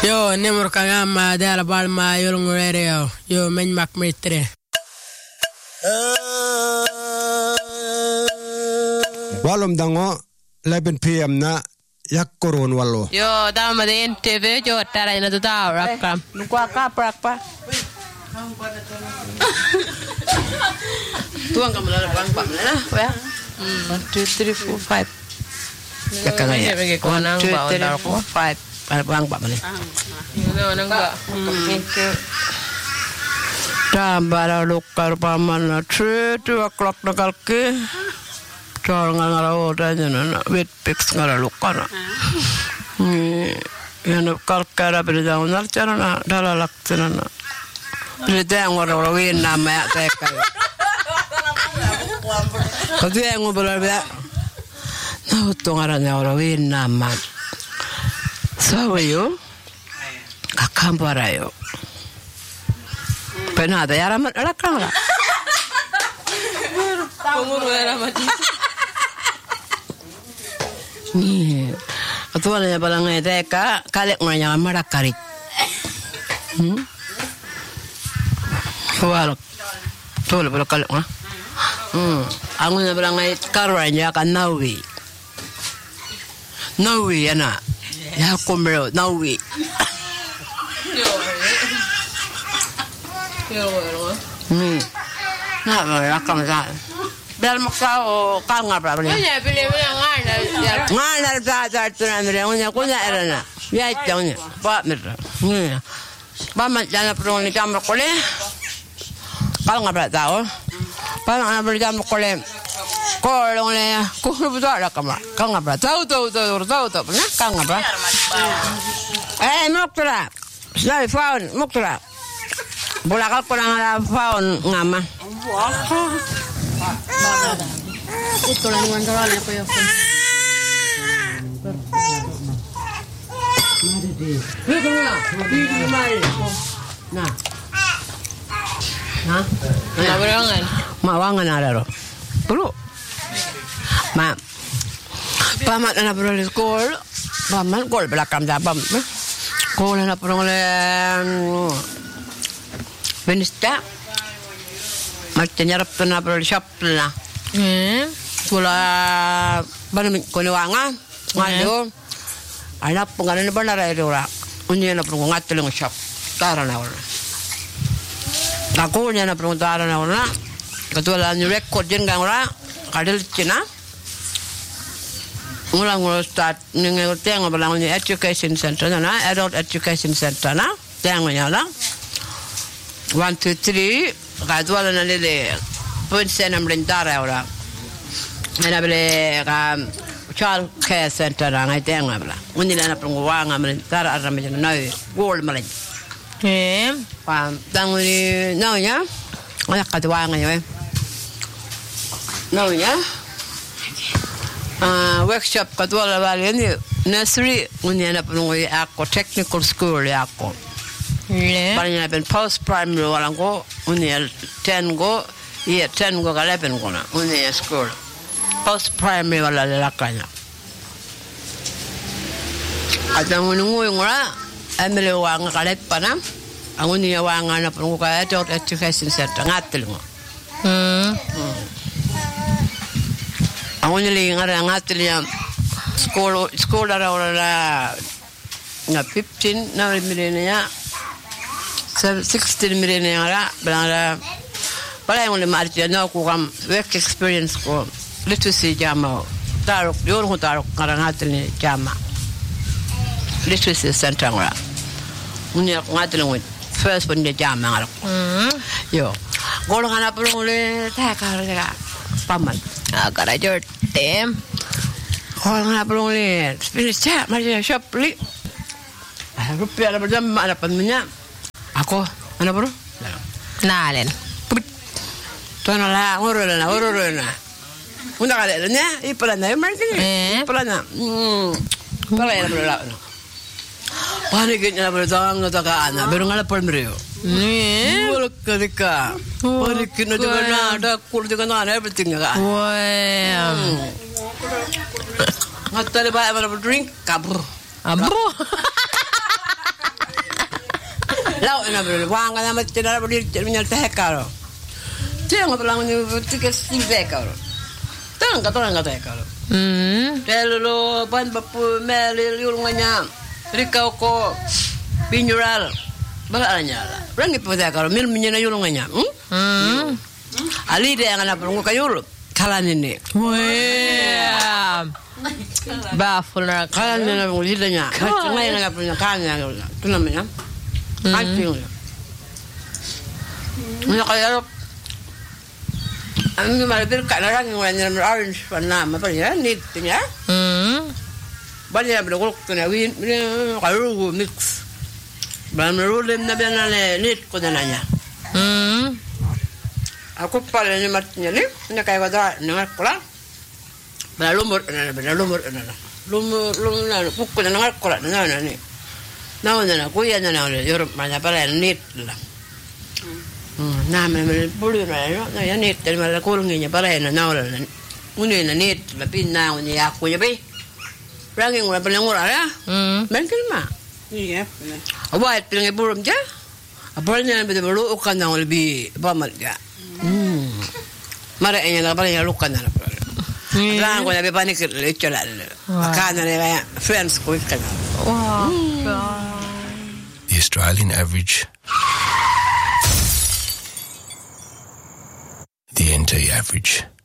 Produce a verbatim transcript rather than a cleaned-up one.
Yo, numero kagama della palma yo lungo yo men mak mitre. Walum dango eleven p m na yakkoron wallo. Yo, dama de N T V yo tara ina tuta rakam. Nukwa ka prakpa. Tuang kamu lalu bang bang lah, ya. One two three four five. Kakak ya. One two three four five. Bang bang ni. Ano nang ba? Tambara lokar paman na three two o'clock na kalke. Chol nga nga raw tayo na wet picks nga lokar. Ni yan kalkara pero na chara na dalalak na. Pilih yang orang orang nama teka. Kau yang ngobrol bela, nah tu ngarannya orang nama. So yo, kakak parayo. Pernah ada yang ramai ada kan lah. Umur ramai. Ni, tu ada yang balangnya teka, kalik nganya marah karit. Hmm. Wala tole bala kala ha hmm angun na barangay karanya ka nawi nawi ana ya komero nawi yo yo hmm na ba ka ma bel maksa o ka nga pra ni ya bile bile ngana ya ngana ta ta tuna mere unya kunya erana ya tawnya ba mer ni ba ma jana pro ni kamra kole kalau nggak berada tahu, kalau nggak berada mau kolem, kolong le, kau betul ada kamar, kalau nggak berada tahu tahu tahu tahu tahu, pernah kalau nggak berada, eh muktra, sudah faun muktra, bola kalau kurang ada faun ngama, itu lah dengan jalan apa ya? Nah. Hah? Nah, berangan. Mawangan ada ro. Bro. Ma. Pamat na bro di school. Pamat gol belakang jabam. Gol na pro le. Benista. Macam nyarap na pro shop na. Hmm. Kula bani ko ni wanga. Ngayo. Ana pengalan ni benar ay ora. Unya na pro ngatel ng shop. Tara na ora. Aku nyana peruntaran orang, ketua ni record jengang orang, kadal Cina, ngulang-ngulang start nengai tengok belangnya education center na, adult education center na, tengoknya lah, one two three, ketua na lele, pun saya nak berintara orang, mana boleh kam child care center na, ngai tengok belah, undi na perunguang berintara orang macam naik, gold malah. Eh, Pam, tanguni naunya, ada kedua ngaya. Naunya, ah workshop kedua level ini nursery, ini ada penunggu aku technical school ya aku. le. Banyak pen post primary orang ko, ini ten go, iya ten go kalau pen kona, ini school. Post primary wala lelakanya. Ada menunggu ngora. Ambil wang kalet panam, angun ni wang anak perlu kaya adult education center ngatil mo. Hmm. Angun ni ngara ngatil yang school school ada orang la, na fifteen na milenia, sixteen milenia la, belanda, pada yang lima arti na aku kam work experience ko literacy jama, taruk diorang ko taruk ngara ngatil ni jama. Literacy center ngora. Unya ngatil ngit. First pun dia jam ngara. Hmm. Yo. Golongan apa le tak kar tak. Paman. Agak aja tem. Golongan apa le. Spirit chat macam shop li. Ah rupiah ada jam ada pannya. Aku mana bro? Nalen. Tuan lah ngoro lah ngoro lah. Unda kale nya ipalana marketing. Eh. Ipalana. Hmm. Pala ya bro lah. Paniknya berdatang ke anak, baru ngalah permeriu. Ni. Boleh ketika, paniknya juga ada, kul juga ada, everything kan. Wah. Nggak tahu apa apa drink kabur. Abro. Lau na bro, wang na mat tira bro dir minyal te hekaro. Tiang ngaplang ni tiket sim hekaro. Tang ka tang ka hekaro. Mm. Telo ban bapu mel yul nganya. Rikau ko binjural. Bala nyala. Rangi po hekaro mil minyana yul nganya. Mm. Ali de ngana bro kayul. Kalan ini. Wah. Baful na Kalan ni na bro lidanya. Ngai na punya kanya. Tu namanya. Anting. Ni kaya Ang malapit ka na lang yung wala na orange pa na mapalya neat niya. Mm. Bali na bilog ko na win karugo mix. Ba marulem na biya na neat ko na niya. Mm. Ako pala ni mat niya ni na kaya wala na ko lang. Ba lumur na na lumur na na. Lumur lumur na pukko na na ko na na ni. Na na kuya na na Europe man para neat lang. Nah, memang boleh lah. Nah, ya net, tapi malah kurang ni para na naula. Uni na net, tapi na uni aku je be. Rangi ngora paling ngora ya. Mm. Mungkin mah. Iya. Awak paling burung je. Apa ni lebih baru ukan yang lebih bamat je. Hmm. Mara ini lah paling lukan lah. Rangi ngora lebih panik leceh lah. Makan ni lah. Friends kau ikan. Wow. The Australian average. The N T average.